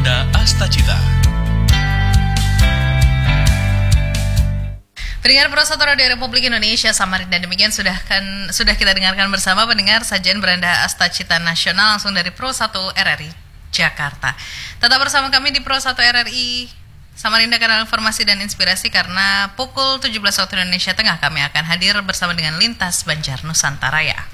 Brenda Astacita. Pendengar Pro 1 Radio Republik Indonesia Samarinda, demikian sudah kita dengarkan bersama pendengar sajian Brenda Astacita Nasional langsung dari Pro 1 RRI Jakarta. Tetap bersama kami di Pro 1 RRI Samarinda, kanal informasi dan inspirasi, karena pukul 17 waktu Indonesia Tengah kami akan hadir bersama dengan Lintas Banjar Nusantara ya.